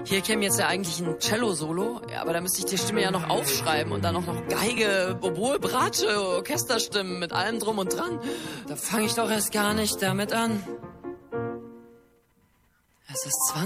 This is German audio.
Hier käme jetzt ja eigentlich ein Cello-Solo, ja, aber da müsste ich die Stimme ja noch aufschreiben und dann auch noch Geige, Oboe, Bratsche, Orchesterstimmen mit allem drum und dran. Da fange ich doch erst gar nicht damit an. Es ist